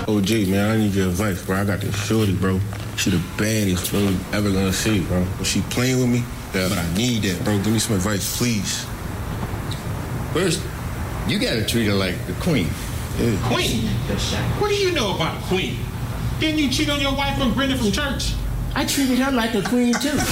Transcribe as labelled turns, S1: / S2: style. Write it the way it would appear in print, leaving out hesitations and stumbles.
S1: OG, man, I need your advice, bro. I got this shorty, bro. She the baddest bro you ever gonna see, bro. She playing with me, but I need that, bro. Give me some advice, please.
S2: First, you gotta treat her like the queen.
S1: Yeah.
S3: Queen? What do you know about a queen? Didn't you cheat on your wife from Brenda from church?
S4: I treated her like a queen, too.